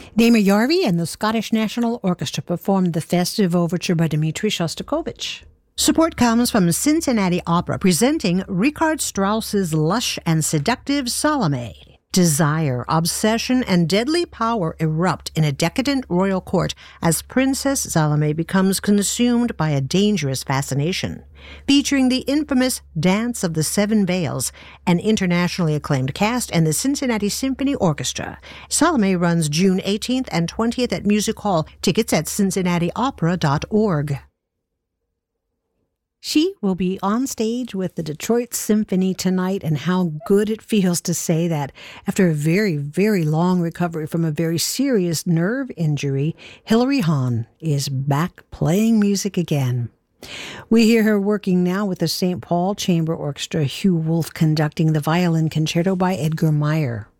Damir Järvi and the Scottish National Orchestra performed the festive overture by Dmitri Shostakovich. Support comes from Cincinnati Opera presenting Richard Strauss's lush and seductive Salome. Desire, obsession, and deadly power erupt in a decadent royal court as Princess Salome becomes consumed by a dangerous fascination. Featuring the infamous Dance of the Seven Veils, an internationally acclaimed cast, and the Cincinnati Symphony Orchestra. Salome runs June 18th and 20th at Music Hall. Tickets at cincinnatiopera.org. She will be on stage with the Detroit Symphony tonight, and how good it feels to say that. After a very, very long recovery from a very serious nerve injury, Hilary Hahn is back playing music again. We hear her working now with the St. Paul Chamber Orchestra, Hugh Wolf conducting the violin concerto by Edgar Meyer.